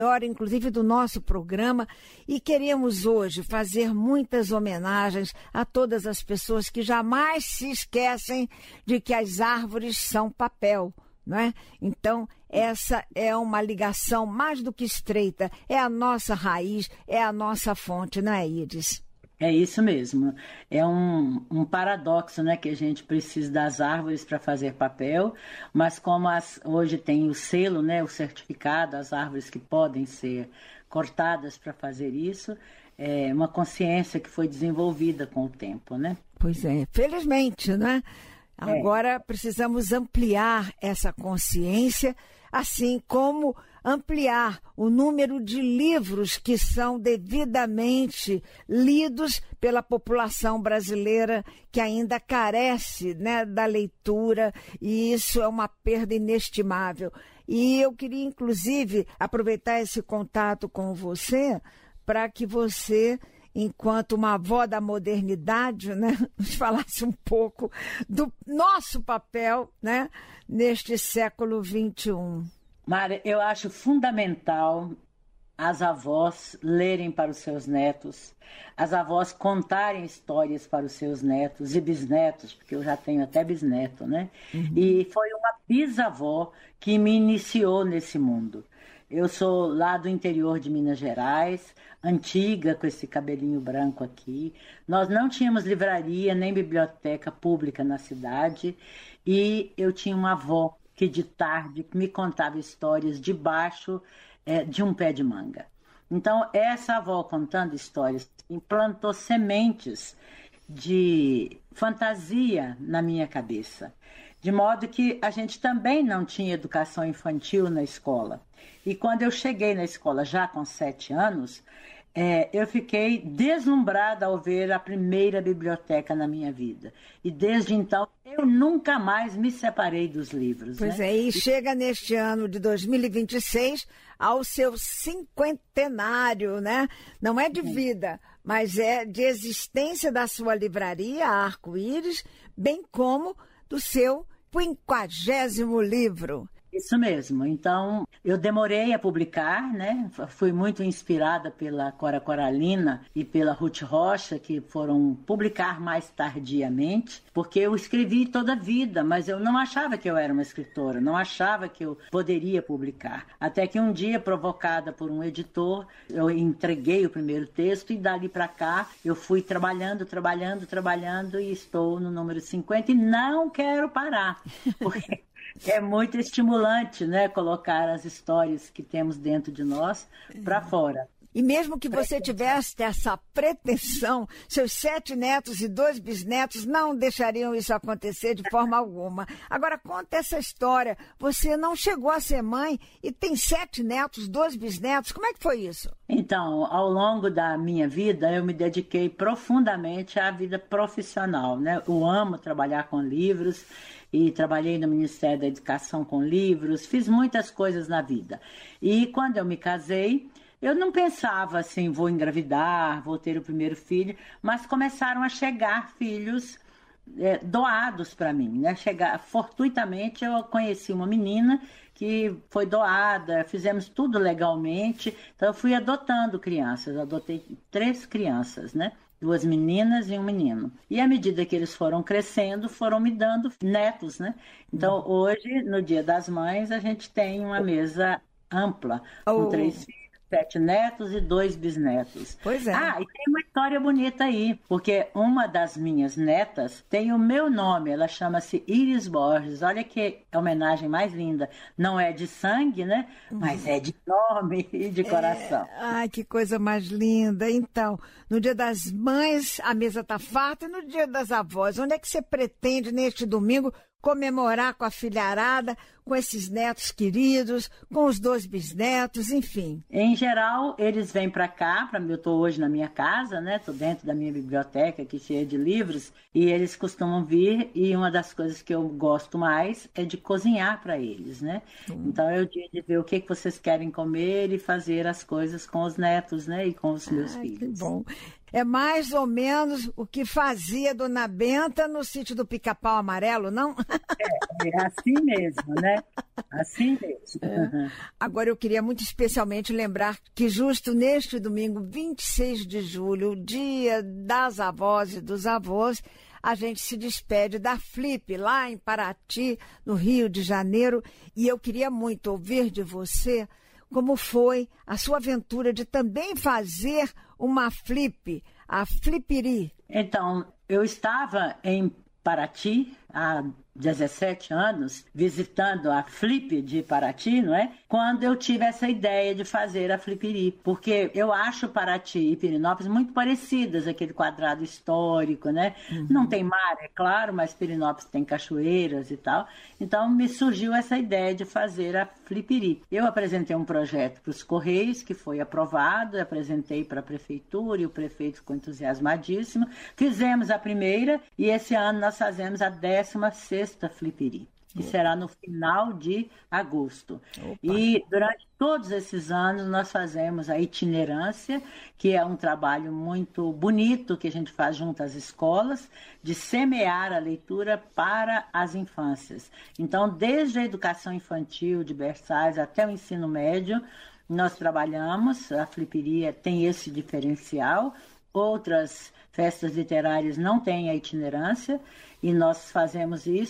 hora, inclusive, do nosso programa, e queremos hoje fazer muitas homenagens a todas as pessoas que jamais se esquecem de que as árvores são papel, não é? Então, essa é uma ligação mais do que estreita, é a nossa raiz, é a nossa fonte, não é, Iris? É isso mesmo. É um paradoxo, né, que a gente precisa das árvores para fazer papel, mas como hoje tem o selo, né, o certificado, as árvores que podem ser cortadas para fazer isso, é uma consciência que foi desenvolvida com o tempo, né? Pois é, felizmente, né? Agora precisamos ampliar essa consciência, assim como ampliar o número de livros que são devidamente lidos pela população brasileira que ainda carece, né, da leitura, e isso é uma perda inestimável. E eu queria, inclusive, aproveitar esse contato com você para que você, enquanto uma avó da modernidade, né, nos falasse um pouco do nosso papel, né, neste século XXI. Mara, eu acho fundamental as avós lerem para os seus netos, as avós contarem histórias para os seus netos e bisnetos, porque eu já tenho até bisneto, né? Uhum. E foi uma bisavó que me iniciou nesse mundo. Eu sou lá do interior de Minas Gerais, antiga, com esse cabelinho branco aqui. Nós não tínhamos livraria nem biblioteca pública na cidade, e eu tinha uma avó que de tarde me contava histórias debaixo de um pé de manga. Então, essa avó contando histórias implantou sementes de fantasia na minha cabeça, de modo que a gente também não tinha educação infantil na escola. E quando eu cheguei na escola já com 7 anos, eu fiquei deslumbrada ao ver a primeira biblioteca na minha vida. E desde então, eu nunca mais me separei dos livros. Pois é, e chega neste ano de 2026 ao seu cinquentenário, né? Não é de vida, mas é de existência da sua livraria, Arco-Íris, bem como do seu 50º livro. Isso mesmo. Então, eu demorei a publicar, né? Fui muito inspirada pela Cora Coralina e pela Ruth Rocha, que foram publicar mais tardiamente, porque eu escrevi toda a vida, mas eu não achava que eu era uma escritora, não achava que eu poderia publicar. Até que um dia, provocada por um editor, eu entreguei o primeiro texto e dali para cá eu fui trabalhando e estou no número 50 e não quero parar, porque é muito estimulante, né, colocar as histórias que temos dentro de nós para fora. E mesmo que você tivesse essa pretensão, seus 7 netos e 2 bisnetos não deixariam isso acontecer de forma alguma. Agora, conta essa história. Você não chegou a ser mãe e tem 7 netos, 2 bisnetos. Como é que foi isso? Então, ao longo da minha vida, eu me dediquei profundamente à vida profissional, né? Eu amo trabalhar com livros e trabalhei no Ministério da Educação com livros, fiz muitas coisas na vida. E quando eu me casei, eu não pensava assim, vou engravidar, vou ter o primeiro filho, mas começaram a chegar filhos doados para mim, né? Fortuitamente eu conheci uma menina que foi doada, fizemos tudo legalmente, então eu fui adotando crianças, adotei 3 crianças, né? 2 meninas e um menino. E à medida que eles foram crescendo, foram me dando netos, né? Então hoje, no Dia das Mães, a gente tem uma mesa ampla, com 3 filhos, 7 netos e 2 bisnetos. Pois é. E tem uma história bonita aí, porque uma das minhas netas tem o meu nome, ela chama-se Iris Borges. Olha que homenagem mais linda. Não é de sangue, né? Mas é de nome e de coração. Ai, que coisa mais linda. Então, no Dia das Mães, a mesa está farta, e no Dia das Avós, onde é que você pretende, neste domingo, comemorar com a filharada, com esses netos queridos, com os 2 bisnetos, enfim? Em geral, eles vêm para cá, eu estou hoje na minha casa, né? Estou dentro da minha biblioteca aqui cheia de livros, e eles costumam vir, e uma das coisas que eu gosto mais é de cozinhar para eles, né? Então é o dia de ver o que vocês querem comer e fazer as coisas com os netos, né? E com os meus filhos. Que bom. É mais ou menos o que fazia Dona Benta no sítio do Pica-Pau Amarelo, não? É assim mesmo, né? Assim mesmo. Agora, eu queria muito especialmente lembrar que justo neste domingo, 26 de julho, Dia das Avós e dos Avós, a gente se despede da Flip, lá em Paraty, no Rio de Janeiro. E eu queria muito ouvir de você como foi a sua aventura de também fazer uma Flip, a Flipiri. Então, eu estava em Paraty há 17 anos, visitando a Flip de Paraty, não é? Quando eu tive essa ideia de fazer a Flipiri, porque eu acho Paraty e Pirenópolis muito parecidas, aquele quadrado histórico, né? Não tem mar, é claro, mas Pirenópolis tem cachoeiras e tal. Então me surgiu essa ideia de fazer a Flipiri. Eu apresentei um projeto para os Correios, que foi aprovado, apresentei para a prefeitura e o prefeito ficou entusiasmadíssimo. Fizemos a primeira e esse ano nós fazemos a 16ª Flipiri, que será no final de agosto. Opa. E durante todos esses anos nós fazemos a itinerância, que é um trabalho muito bonito que a gente faz junto às escolas, de semear a leitura para as infâncias. Então, desde a educação infantil, de berçários, até o ensino médio, nós trabalhamos, a Flipiria tem esse diferencial. Outras festas literárias não têm a itinerância, e nós fazemos isso